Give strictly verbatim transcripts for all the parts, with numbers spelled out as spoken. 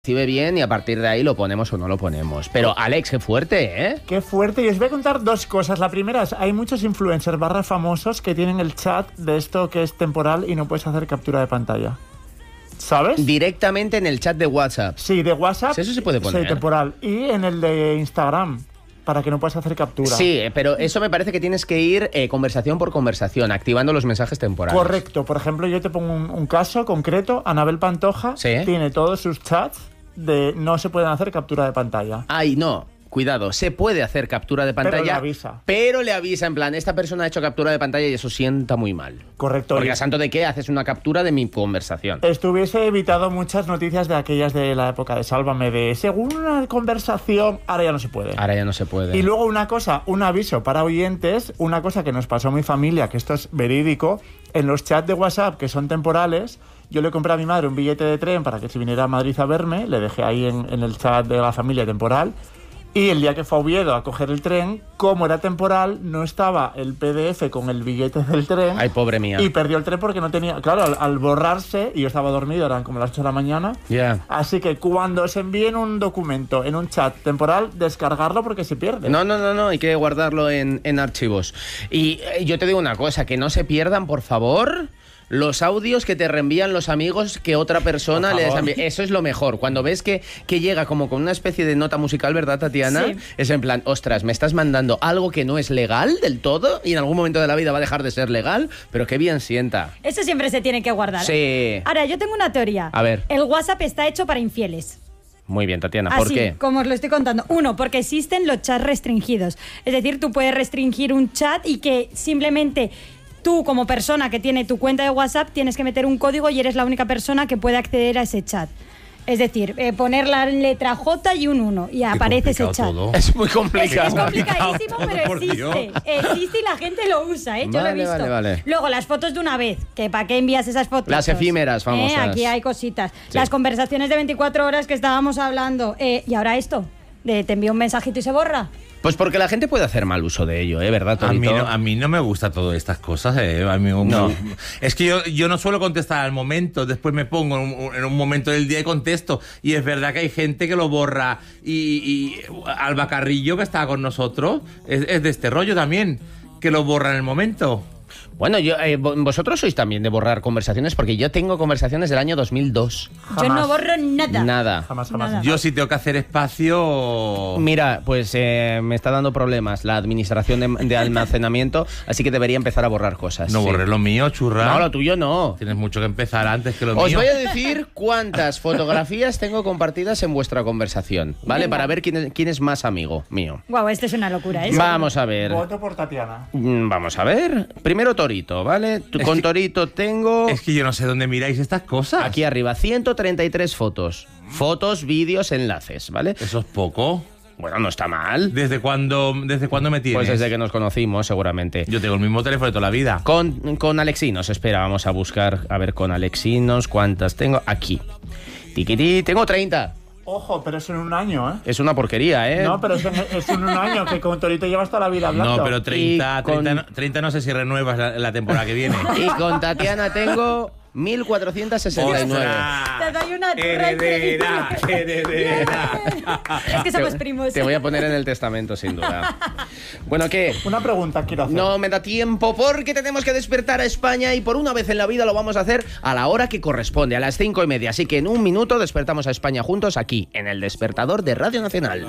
recibe bien y a partir de ahí lo ponemos o no lo ponemos. Pero Alex, qué fuerte, ¿eh? Qué fuerte. Y os voy a contar dos cosas. La primera es, hay muchos influencers barra famosos que tienen el chat de esto que es temporal y no puedes hacer captura de pantalla. ¿Sabes? Directamente en el chat de WhatsApp. Sí, de WhatsApp. Sí, eso se puede poner. Sí, temporal. Y en el de Instagram, para que no puedas hacer captura. Sí, pero eso me parece que tienes que ir eh, conversación por conversación, activando los mensajes temporales. Correcto. Por ejemplo, yo te pongo un, un caso concreto. Anabel Pantoja ¿Sí? tiene todos sus chats de no se pueden hacer captura de pantalla. Ay, no. Cuidado, se puede hacer captura de pantalla, Pero le avisa. Pero le avisa, en plan, esta persona ha hecho captura de pantalla y eso sienta muy mal. Correcto. Porque a santo de qué haces una captura de mi conversación. Estuviese evitado muchas noticias de aquellas de la época de Sálvame, de según una conversación, ahora ya no se puede. Ahora ya no se puede. Y luego una cosa, un aviso para oyentes, una cosa que nos pasó a mi familia, que esto es verídico, en los chats de WhatsApp que son temporales, yo le compré a mi madre un billete de tren para que se viniera a Madrid a verme, le dejé ahí en, en el chat de la familia temporal. Y el día que fue a Oviedo a coger el tren, como era temporal, no estaba el P D F con el billete del tren. Ay, pobre mía. Y perdió el tren porque no tenía... Claro, al, al borrarse, y yo estaba dormido, eran como las ocho de la mañana. Ya. Yeah. Así que cuando se envíen un documento en un chat temporal, descargarlo porque se pierde. No, no, no, no, hay que guardarlo en, en archivos. Y eh, yo te digo una cosa, que no se pierdan, por favor, los audios que te reenvían los amigos que otra persona les envía. Eso es lo mejor. Cuando ves que, que llega como con una especie de nota musical, ¿verdad, Tatiana? Sí. Es en plan, ostras, me estás mandando algo que no es legal del todo y en algún momento de la vida va a dejar de ser legal, pero qué bien sienta. Eso siempre se tiene que guardar. Sí. Ahora, yo tengo una teoría. A ver. El WhatsApp está hecho para infieles. Muy bien, Tatiana, ¿por Así, qué? como os lo estoy contando. Uno, porque existen los chats restringidos. Es decir, tú puedes restringir un chat y que simplemente tú, como persona que tiene tu cuenta de WhatsApp, tienes que meter un código y eres la única persona que puede acceder a ese chat. Es decir, eh, poner la letra J y un uno y aparece ese chat. Todo. Es muy Es, complicado. es complicadísimo, Todo, pero por Dios. existe. Existe y la gente lo usa, ¿eh? Yo Vale, lo he visto. vale, vale. Luego, las fotos de una vez. Que ¿para qué envías esas fotos? Las efímeras, famosas. Eh, Aquí hay cositas. Sí. Las conversaciones de veinticuatro horas que estábamos hablando. Eh, y ahora esto, de te envío un mensajito y se borra. Pues porque la gente puede hacer mal uso de ello, ¿eh? ¿Verdad, A mí, Torito? no, a mí no me gusta todas estas cosas. Eh. A mí, No. Es que yo, yo no suelo contestar al momento, después me pongo en un, en un momento del día y contesto. Y es verdad que hay gente que lo borra. Y, y Alba Carrillo, que estaba con nosotros, es, es de este rollo también, que lo borra en el momento. Bueno, yo, eh, vosotros sois también de borrar conversaciones, porque yo tengo conversaciones del año dos mil dos. Yo no borro nada. Nada. Jamás, jamás. Nada. Yo si tengo que hacer espacio... Mira, pues eh, me está dando problemas la administración de, de almacenamiento, así que debería empezar a borrar cosas. No sí. borré lo mío, churra. No, lo tuyo no. Tienes mucho que empezar antes que lo Os mío. voy a decir cuántas fotografías tengo compartidas en vuestra conversación, ¿vale? Venga. Para ver quién es, quién es más amigo mío. Guau, esto es una locura, ¿eh? Vamos a ver. Voto por Tatiana. Mm, Vamos a ver. Primero Torito, ¿vale? Tú- Es Con que- Torito tengo... Es que yo no sé dónde miráis estas cosas. Aquí arriba, ciento treinta y tres fotos. Fotos, vídeos, enlaces, ¿vale? Eso es poco. Bueno, no está mal. ¿Desde cuándo, desde cuándo me tienes? Pues desde que nos conocimos, seguramente. Yo tengo el mismo teléfono de toda la vida. Con, con Alexinos, espera, vamos a buscar, a ver, con Alexinos, ¿cuántas tengo? Aquí. Tiquití, tengo treinta. Ojo, pero es en un año, ¿eh? Es una porquería, ¿eh? No, pero es en, es en un año, que con Torito llevas toda la vida hablando. No, pero treinta, Y con- treinta, no- treinta no sé si renuevas la, la temporada que viene. Y con Tatiana tengo mil cuatrocientos sesenta y nueve. Te doy una Heredera, heredera. Es que somos Te- primos. Te voy a poner en el testamento, sin duda. Bueno, ¿qué? Una pregunta quiero hacer. No me da tiempo porque tenemos que despertar a España y por una vez en la vida lo vamos a hacer a la hora que corresponde, a las cinco y media. Así que en un minuto despertamos a España juntos aquí, en el despertador de Radio Nacional.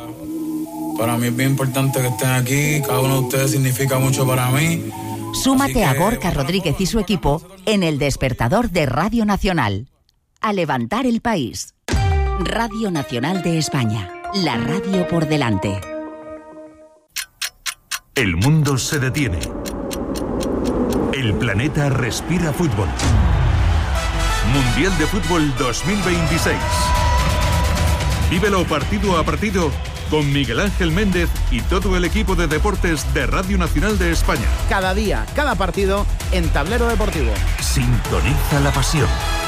Para mí es bien importante que estén aquí, cada uno de ustedes significa mucho para mí. Súmate Así a que, Gorka bueno, Rodríguez y su equipo en el despertador de Radio Nacional. A levantar el país. Radio Nacional de España. La radio por delante. El mundo se detiene. El planeta respira fútbol. Mundial de Fútbol dos mil veintiséis. Vívelo partido a partido con Miguel Ángel Méndez y todo el equipo de deportes de Radio Nacional de España. Cada día, cada partido en Tablero Deportivo. Sintoniza la pasión.